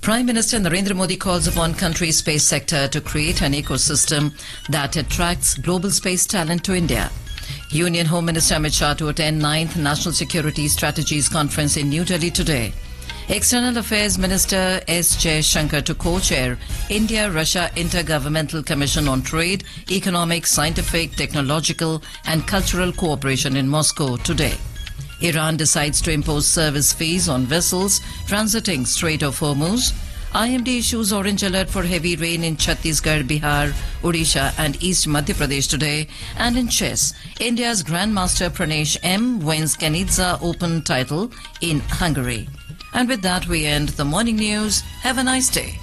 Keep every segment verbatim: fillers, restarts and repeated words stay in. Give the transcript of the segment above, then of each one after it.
Prime Minister Narendra Modi calls upon country's space sector to create an ecosystem that attracts global space talent to India. Union Home Minister Amit Shah to attend ninth National Security Strategies Conference in New Delhi today. External Affairs Minister S. Jaishankar to co-chair India-Russia Intergovernmental Commission on Trade, Economic, Scientific, Technological and Cultural Cooperation in Moscow today. Iran decides to impose service fees on vessels transiting Strait of Hormuz. I M D issues orange alert for heavy rain in Chhattisgarh, Bihar, Odisha and East Madhya Pradesh today. And in chess, India's Grandmaster Pranesh M wins Kanidze Open title in Hungary. And with that, we end the morning news. Have a nice day.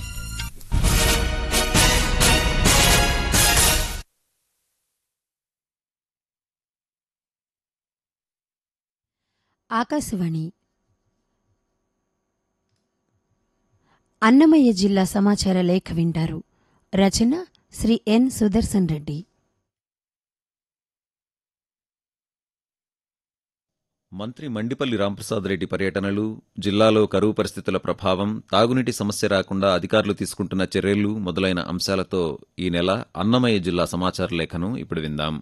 Akashvani Annamayya జిల్లా సమాచార లేఖ వింటారు. రచన శ్రీ ఎన్ సుదర్శన్ రెడ్డి. మంత్రి మండిపల్లి రాంప్రసాద్ రెడ్డి పర్యటనలు, జిల్లాలో కరువు పరిస్థితుల ప్రభావం, తాగునీటి సమస్య రాకుండా అధికారులు తీసుకుంటున్న చర్యలు మొదలైన అంశాలతో ఈ నెల అన్నమయ్య జిల్లా సమాచార లేఖను ఇప్పుడు విందాం.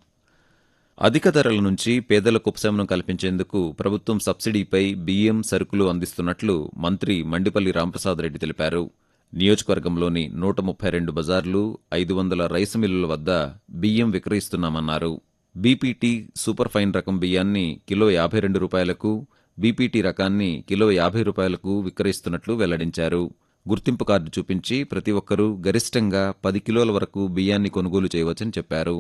అధిక ధరల నుంచి పేదలకు ఉపశమనం కల్పించేందుకు ప్రభుత్వం సబ్సిడీపై బియ్యం, సరుకులు అందిస్తున్నట్లు మంత్రి మండిపల్లి రాంప్రసాద్ రెడ్డి తెలిపారు. నియోజకవర్గంలోని నూట ముప్పై రెండు బజార్లు, ఐదు వందల రైసు మిల్లుల వద్ద బియ్యం విక్రయిస్తున్నామన్నారు. బీపీటీ సూపర్ ఫైన్ రకం బియ్యాన్ని కిలో యాభై రెండు రూపాయలకు, బీపీటీ రకాన్ని కిలో యాభై రూపాయలకు విక్రయిస్తున్నట్లు వెల్లడించారు. గుర్తింపు కార్డు చూపించి ప్రతి ఒక్కరూ గరిష్టంగా పది కిలోల వరకు బియ్యాన్ని కొనుగోలు చేయవచ్చని చెప్పారు.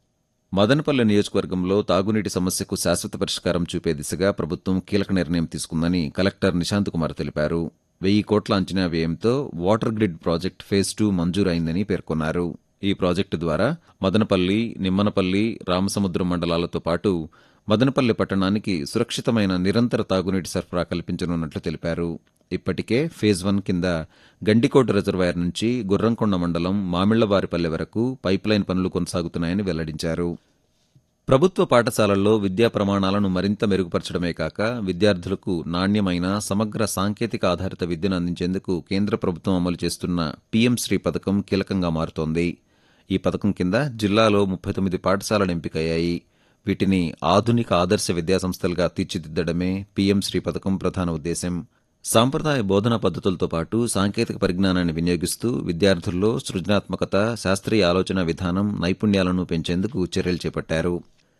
మదనపల్లె నియోజకవర్గంలో తాగునీటి సమస్యకు శాశ్వత పరిష్కారం చూపే దిశగా ప్రభుత్వం కీలక నిర్ణయం తీసుకుందని కలెక్టర్ నిశాంత్ కుమార్ తెలిపారు. వెయ్యి కోట్ల అంచనా వ్యయంతో water grid project phase two మంజూరైందని పేర్కొన్నారు. ఈ ప్రాజెక్టు ద్వారా మదనపల్లి, నిమ్మనపల్లి, రామసముద్రం మండలాలతో పాటు మదనపల్లె పట్టణానికి సురక్షితమైన నిరంతర తాగునీటి సరఫరా కల్పించనున్నట్లు తెలిపారు. ఇప్పటికే ఫేజ్ వన్ కింద గండికోట రిజర్వాయర్ నుంచి గుర్రంకొండ మండలం మామిళ్లవారిపల్లె వరకు పైప్లైన్ పనులు కొనసాగుతున్నాయని వెల్లడించారు. ప్రభుత్వ పాఠశాలల్లో విద్యా ప్రమాణాలను మరింత మెరుగుపరచడమే కాక విద్యార్థులకు నాణ్యమైన సమగ్ర సాంకేతిక ఆధారిత విద్యను అందించేందుకు కేంద్ర ప్రభుత్వం అమలు చేస్తున్న పీఎం శ్రీ పథకం కీలకంగా మారుతోంది. ఈ పథకం కింద జిల్లాలో ముప్పై తొమ్మిది పాఠశాలలు ఎంపికయ్యాయి. వీటిని ఆధునిక ఆదర్శ విద్యాసంస్థలుగా తీర్చిదిద్దడమే పీఎం శ్రీ పథకం ప్రధాన ఉద్దేశం. సాంప్రదాయ బోధనా పద్ధతులతో పాటు సాంకేతిక పరిజ్ఞానాన్ని వినియోగిస్తూ విద్యార్థుల్లో సృజనాత్మకత, శాస్త్రీయ ఆలోచన విధానం, నైపుణ్యాలను పెంచేందుకు చర్యలు చేపట్టారు.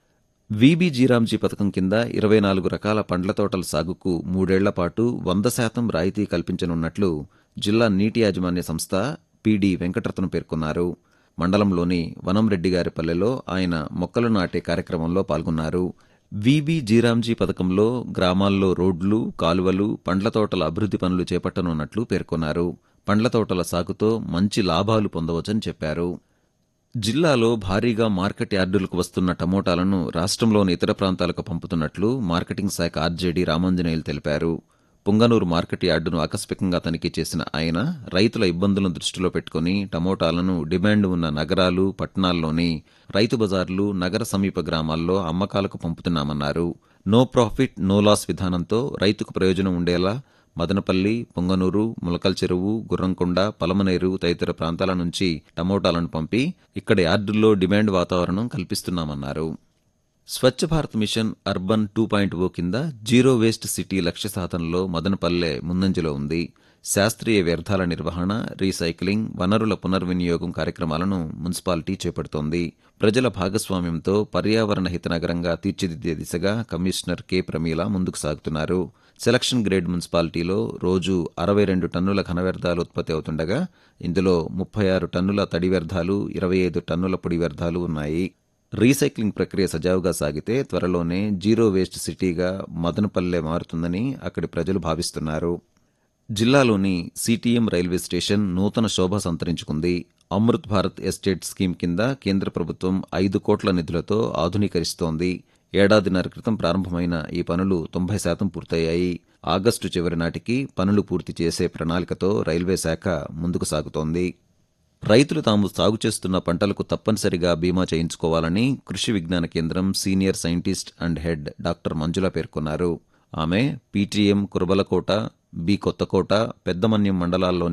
వీబీ జీరాంజీ పథకం కింద ఇరవై నాలుగు రకాల పండ్ల తోటల సాగుకు మూడేళ్ల పాటు వంద శాతం రాయితీ కల్పించనున్నట్లు జిల్లా నీటి యాజమాన్య సంస్థ పీడీ వెంకటరత్నం పేర్కొన్నారు. మండలంలోని వనంరెడ్డిగారిపల్లెలో ఆయన మొక్కలు నాటే కార్యక్రమంలో పాల్గొన్నారు. వీబీ జీరాంజీ పథకంలో గ్రామాల్లో రోడ్లు, కాలువలు, పండ్ల తోటల అభివృద్ధి పనులు చేపట్టనున్నట్లు పేర్కొన్నారు. పండ్ల తోటల సాగుతో మంచి లాభాలు పొందవచ్చని చెప్పారు. జిల్లాలో భారీగా మార్కెట్ యార్డులకు వస్తున్న టమోటాలను రాష్ట్రంలోని ఇతర ప్రాంతాలకు పంపుతున్నట్లు మార్కెటింగ్ శాఖ ఆర్జేడీ రామాంజనేయులు తెలిపారు. పుంగనూరు మార్కెట్ యార్డును ఆకస్మికంగా తనిఖీ చేసిన ఆయన రైతుల ఇబ్బందులను దృష్టిలో పెట్టుకుని టమోటాలను డిమాండ్ ఉన్న నగరాలు, పట్టణాల్లోని రైతు బజార్లు, నగర సమీప గ్రామాల్లో అమ్మకాలకు పంపుతున్నామన్నారు. నో ప్రాఫిట్ నో లాస్ విధానంతో రైతుకు ప్రయోజనం ఉండేలా మదనపల్లి, పుంగనూరు, ములకల్ చెరువు, గుర్రంకొండ, పలమనేరు తదితర ప్రాంతాల నుంచి టమోటాలను పంపి ఇక్కడ యార్డుల్లో డిమాండ్ వాతావరణం కల్పిస్తున్నామన్నారు. Swachh Bharat machine urban two point ఓ కింద జీరో వేస్ట్ సిటీ లక్ష్య సాధనలో మదనపల్లె ముందంజలో ఉంది. శాస్త్రీయ వ్యర్థాల నిర్వహణ, రీసైక్లింగ్, వనరుల పునర్వినియోగం కార్యక్రమాలను మున్సిపాలిటీ చేపడుతోంది. ప్రజల భాగస్వామ్యంతో పర్యావరణ హిత నగరంగా తీర్చిదిద్దే దిశగా కమిషనర్ కె ప్రమీల ముందుకు సాగుతున్నారు. సెలక్షన్ గ్రేడ్ మున్సిపాలిటీలో రోజు అరవై రెండు టన్నుల ఘన వ్యర్థాలు ఉత్పత్తి అవుతుండగా ఇందులో ముప్పై ఆరు టన్నుల తడి వ్యర్థాలు, ఇరవై ఐదు టన్నుల పొడి వ్యర్థాలు ఉన్నాయి. రీసైక్లింగ్ ప్రక్రియ సజావుగా సాగితే త్వరలోనే జీరో వేస్ట్ సిటీగా మదనపల్లె మారుతుందని అక్కడి ప్రజలు భావిస్తున్నారు. జిల్లాలోని సిటీఎం రైల్వే స్టేషన్ నూతన శోభ సంతరించుకుంది. అమృత్ భారత్ ఎస్టేట్ స్కీమ్ కింద కేంద్ర ప్రభుత్వం ఐదు కోట్ల నిధులతో ఆధునీకరిస్తోంది. ఏడాదిన్నర క్రితం ప్రారంభమైన ఈ పనులు తొంభై శాతం పూర్తయ్యాయి. ఆగస్టు చివరి నాటికి పనులు పూర్తి చేసే ప్రణాళికతో రైల్వే శాఖ ముందుకు సాగుతోంది. రైతులు తాము సాగు చేస్తున్న పంటలకు తప్పనిసరిగా బీమా చేయించుకోవాలని కృషి విజ్ఞాన కేంద్రం senior scientist and head doctor మంజుల పేర్కొన్నారు. ఆమె పీటీఎం కురబలకోట, బి కొత్తకోట, పెద్దమన్యం మండలాల్లో